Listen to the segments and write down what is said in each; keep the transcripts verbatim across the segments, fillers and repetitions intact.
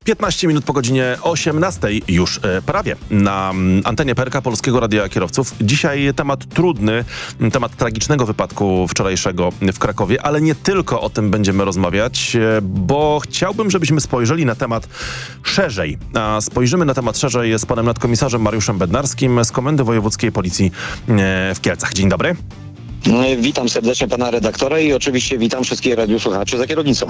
piętnaście minut po godzinie osiemnastej już e, prawie na m, antenie P R K Polskiego Radia Kierowców. Dzisiaj temat trudny, temat tragicznego wypadku wczorajszego w Krakowie, ale nie tylko o tym będziemy rozmawiać, e, bo chciałbym, żebyśmy spojrzeli na temat szerzej. A spojrzymy na temat szerzej z panem nadkomisarzem Mariuszem Bednarskim z Komendy Wojewódzkiej Policji e, w Kielcach. Dzień dobry. Witam serdecznie pana redaktora i oczywiście witam wszystkich radiosłuchaczy za kierownicą.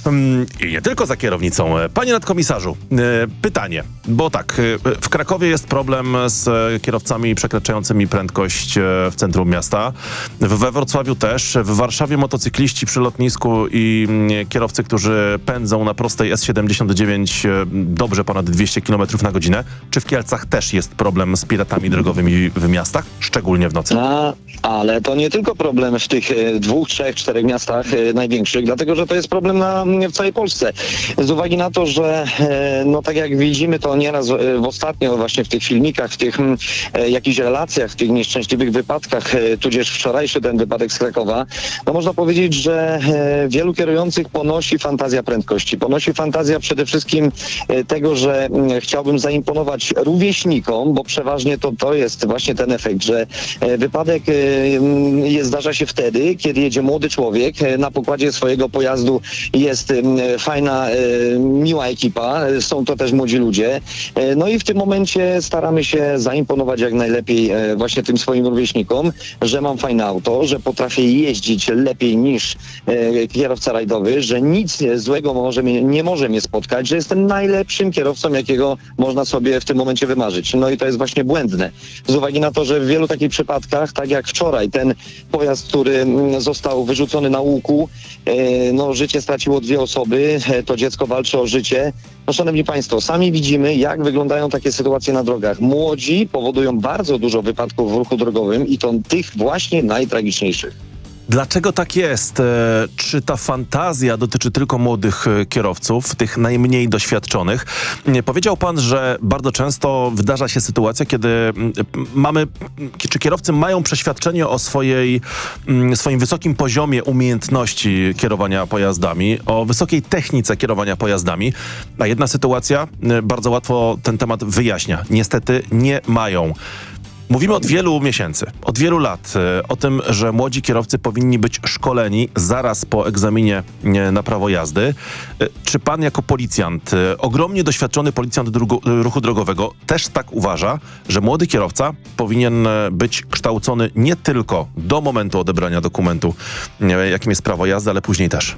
I nie tylko za kierownicą. Panie nadkomisarzu, pytanie, bo tak, w Krakowie jest problem z kierowcami przekraczającymi prędkość w centrum miasta. We Wrocławiu też, w Warszawie motocykliści przy lotnisku i kierowcy, którzy pędzą na prostej S siedemdziesiąt dziewięć dobrze ponad dwieście kilometrów na godzinę. Czy w Kielcach też jest problem z piratami drogowymi w miastach, szczególnie w nocy? A, ale to nie tylko problem w tych e, dwóch, trzech, czterech miastach e, największych, dlatego że to jest problem na, w całej Polsce. Z uwagi na to, że e, no tak jak widzimy to nieraz e, w ostatnio właśnie w tych filmikach, w tych e, jakichś relacjach, w tych nieszczęśliwych wypadkach, e, tudzież wczorajszy ten wypadek z Krakowa, no można powiedzieć, że e, wielu kierujących ponosi fantazja prędkości. Ponosi fantazja przede wszystkim e, tego, że e, chciałbym zaimponować rówieśnikom, bo przeważnie to, to jest właśnie ten efekt, że e, wypadek e, jest zdarza się wtedy, kiedy jedzie młody człowiek, na pokładzie swojego pojazdu jest fajna, miła ekipa, są to też młodzi ludzie. No i w tym momencie staramy się zaimponować jak najlepiej właśnie tym swoim rówieśnikom, że mam fajne auto, że potrafię jeździć lepiej niż kierowca rajdowy, że nic złego może mnie, nie może mnie spotkać, że jestem najlepszym kierowcą, jakiego można sobie w tym momencie wymarzyć. No i to jest właśnie błędne. Z uwagi na to, że w wielu takich przypadkach, tak jak wczoraj, ten pojazd, który został wyrzucony na łuku, no życie straciło dwie osoby, to dziecko walczy o życie. No szanowni państwo, sami widzimy, jak wyglądają takie sytuacje na drogach. Młodzi powodują bardzo dużo wypadków w ruchu drogowym i to tych właśnie najtragiczniejszych. Dlaczego tak jest? Czy ta fantazja dotyczy tylko młodych kierowców, tych najmniej doświadczonych? Powiedział pan, że bardzo często wydarza się sytuacja, kiedy mamy, czy kierowcy mają przeświadczenie o swojej, swoim wysokim poziomie umiejętności kierowania pojazdami, o wysokiej technice kierowania pojazdami, a jedna sytuacja bardzo łatwo ten temat wyjaśnia. Niestety nie mają. Mówimy od wielu miesięcy, od wielu lat o tym, że młodzi kierowcy powinni być szkoleni zaraz po egzaminie na prawo jazdy. Czy pan jako policjant, ogromnie doświadczony policjant drugu, ruchu drogowego też tak uważa, że młody kierowca powinien być kształcony nie tylko do momentu odebrania dokumentu, jakim jest prawo jazdy, ale później też?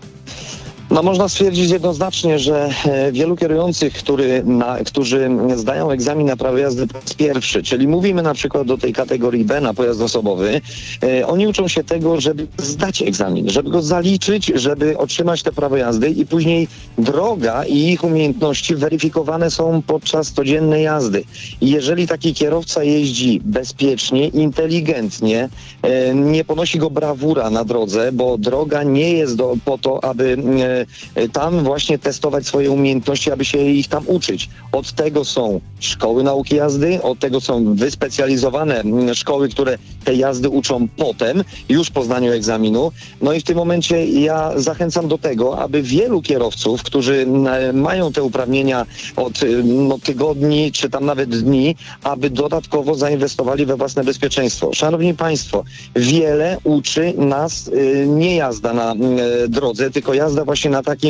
No można stwierdzić jednoznacznie, że wielu kierujących, który na, którzy zdają egzamin na prawo jazdy po raz pierwszy, czyli mówimy na przykład do tej kategorii B na pojazd osobowy, e, oni uczą się tego, żeby zdać egzamin, żeby go zaliczyć, żeby otrzymać te prawo jazdy i później droga i ich umiejętności weryfikowane są podczas codziennej jazdy. I jeżeli taki kierowca jeździ bezpiecznie, inteligentnie, e, nie ponosi go brawura na drodze, bo droga nie jest do, po to, aby e, tam właśnie testować swoje umiejętności, aby się ich tam uczyć. Od tego są szkoły nauki jazdy, od tego są wyspecjalizowane szkoły, które te jazdy uczą potem, już po zdaniu egzaminu. No i w tym momencie ja zachęcam do tego, aby wielu kierowców, którzy mają te uprawnienia od no, tygodni, czy tam nawet dni, aby dodatkowo zainwestowali we własne bezpieczeństwo. Szanowni państwo, wiele uczy nas y, nie jazda na y, drodze, tylko jazda właśnie na takim